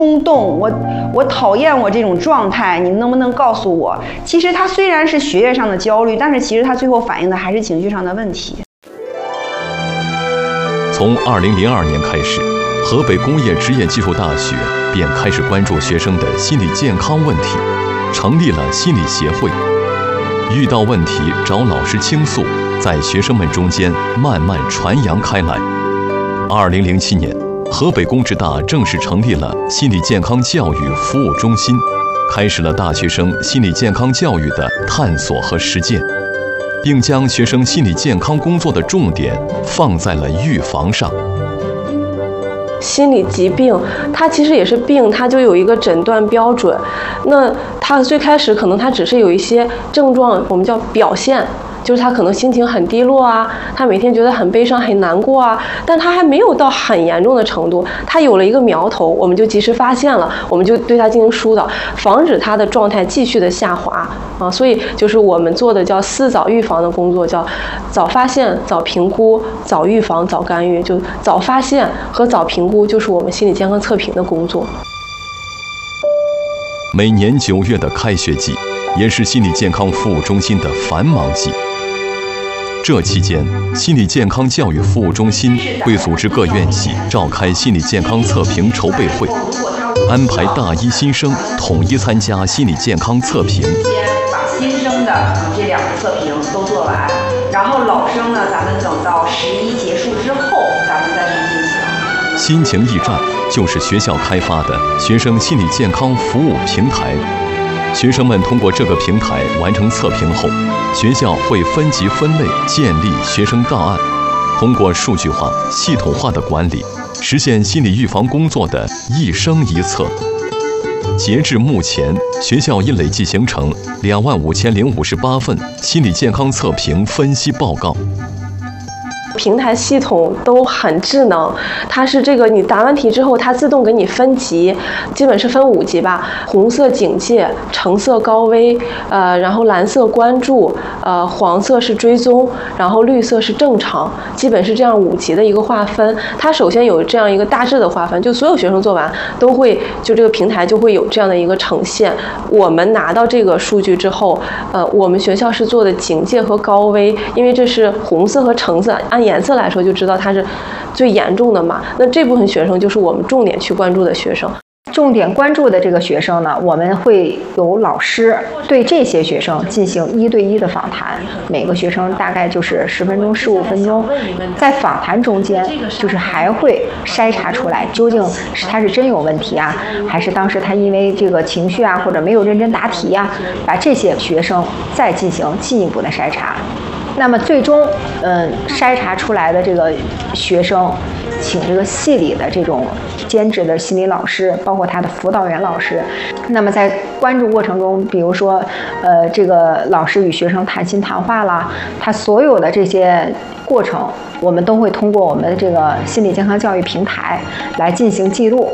冲动，我讨厌我这种状态，你能不能告诉我？其实他虽然是学业上的焦虑，但是其实他最后反映的还是情绪上的问题。 从2002年开始，河北工业职业技术大学便开始关注学生的心理健康问题，成立了心理协会，遇到问题找老师倾诉，在学生们中间慢慢传扬开来。2007年，河北工职大正式成立了心理健康教育服务中心，开始了大学生心理健康教育的探索和实践，并将学生心理健康工作的重点放在了预防上。 心理疾病它其实也是病，它就有一个诊断标准。那它最开始可能它只是有一些症状，我们叫表现，就是他可能心情很低落啊，他每天觉得很悲伤很难过啊，但他还没有到很严重的程度，他有了一个苗头，我们就及时发现了，我们就对他进行疏导，防止他的状态继续的下滑啊。所以就是我们做的叫4早预防的工作，叫早发现、早评估、早预防、早干预。就早发现和早评估就是我们心理健康测评的工作。 每年9月的开学季，也是心理健康服务中心的繁忙季。这期间，心理健康教育服务中心会组织各院系召开心理健康测评筹备会，安排大一新生统一参加心理健康测评。 把新生的这2个测评都做完，然后老生呢，咱们等到11结束之后，咱们再去进行。 心情驿站就是学校开发的学生心理健康服务平台。学生们通过这个平台完成测评后，学校会分级分类建立学生档案，通过数据化、系统化的管理，实现心理预防工作的一生一测。截至目前，学校已累计形成25058份心理健康测评分析报告。 平台系统都很智能，它是这个你答完题之后，它自动给你分级，基本是分5级吧，红色警戒，橙色高危，然后蓝色关注，黄色是追踪，然后绿色是正常，基本是这样5级的一个划分。它首先有这样一个大致的划分，就所有学生做完都会，就这个平台就会有这样的一个呈现。我们拿到这个数据之后，我们学校是做的警戒和高危，因为这是红色和橙色，按颜色来说就知道它是最严重的嘛。那这部分学生就是我们重点去关注的学生。 重点关注的这个学生呢，我们会有老师对这些学生进行1对1的访谈，每个学生大概就是10分钟、15分钟。在访谈中间，就是还会筛查出来究竟是他是真有问题啊，还是当时他因为这个情绪啊，或者没有认真答题啊，把这些学生再进行进一步的筛查。那么最终，筛查出来的这个学生，请这个系里的这种兼职的心理老师，包括他的辅导员老师。那么在关注过程中，比如说，这个老师与学生谈心谈话啦，他所有的这些过程，我们都会通过我们的这个心理健康教育平台来进行记录。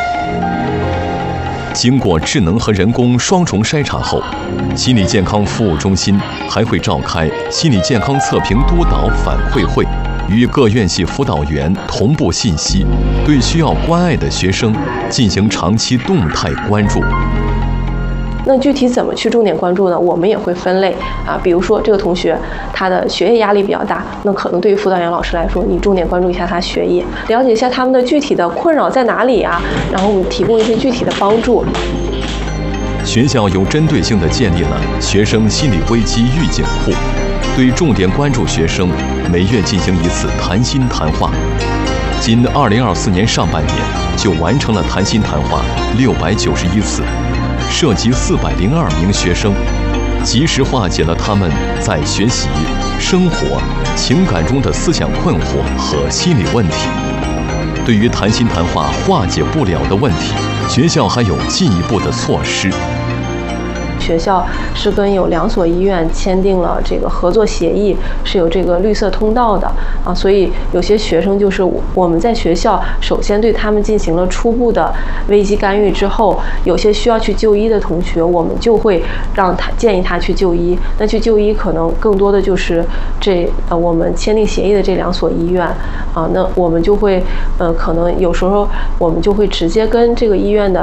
经过智能和人工双重筛查后，心理健康服务中心还会召开心理健康测评督导反馈会，与各院系辅导员同步信息，对需要关爱的学生进行长期动态关注。 那具体怎么去重点关注呢？我们也会分类啊，比如说这个同学他的学业压力比较大，那可能对于辅导员老师来说，你重点关注一下他学业，了解一下他们的具体的困扰在哪里啊，然后我们提供一些具体的帮助。 学校有针对性地建立了学生心理危机预警库，对重点关注学生每月进行1次谈心谈话。仅2024年上半年就完成了谈心谈话691次，涉及402名学生，及时化解了他们在学习、生活、情感中的思想困惑和心理问题。对于谈心谈话化解不了的问题，学校还有进一步的措施。 学校是跟有2所医院签订了这个合作协议，是有这个绿色通道的啊，所以有些学生就是我们在学校首先对他们进行了初步的危机干预之后，有些需要去就医的同学，我们就会建议他去就医。那去就医可能更多的就是我们签订协议的这2所医院啊，那我们就会可能有时候我们就会直接跟这个医院的